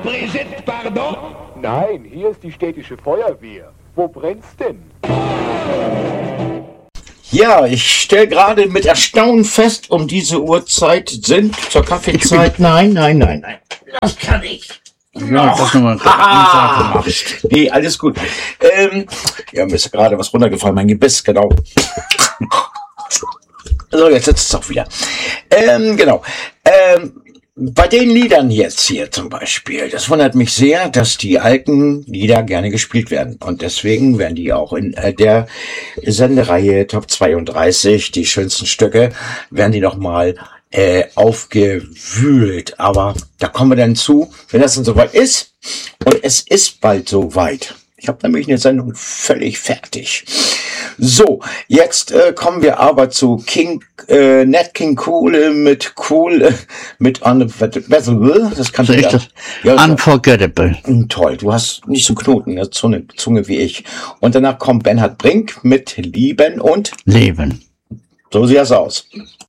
Brigitte, pardon? Nein, hier ist die städtische Feuerwehr. Wo brennt's denn? Ja, ich stelle gerade mit Erstaunen fest, um diese Uhrzeit sind zur Kaffeezeit. Nein. Das kann ich. Ja, das nochmal gemacht. Nee, alles gut. Ja, mir ist gerade was runtergefallen, mein Gebiss, genau. So, jetzt sitzt es auch wieder. Genau. Bei den Liedern jetzt hier zum Beispiel, das wundert mich sehr, dass die alten Lieder gerne gespielt werden. Und deswegen werden die auch in der Sendereihe Top 32, die schönsten Stücke, werden die nochmal aufgewühlt. Aber da kommen wir dann zu, wenn das dann soweit ist. Und es ist bald soweit. Ich habe nämlich eine Sendung völlig fertig. So, jetzt kommen wir aber zu Nat King Cole mit Unforgettable. Das kannst du ja. Unforgettable. Toll, du hast nicht so Knoten in der Zunge wie ich. Und danach kommt Bernhard Brink mit Lieben und Leben. So sieht das aus.